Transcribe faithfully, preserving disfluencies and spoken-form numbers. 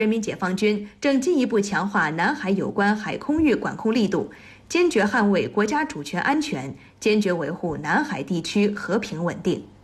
人民解放军正进一步强化南海有关海空域管控力度，坚决捍卫国家主权安全，坚决维护南海地区和平稳定。